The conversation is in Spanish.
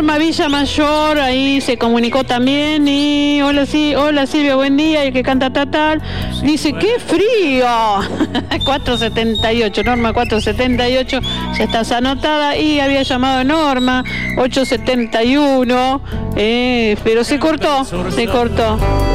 Norma Villamayor, ahí se comunicó también. Y hola, sí, hola Silvia, buen día. El que canta tal, dice, ¡qué frío! 478, Norma 478, ya estás anotada. Y había llamado Norma 871, pero se cortó.